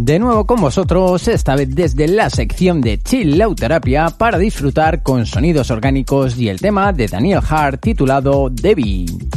De nuevo con vosotros, esta vez desde la sección de Chill Out Terapia para disfrutar con sonidos orgánicos y el tema de Daniel Hart titulado Debbie.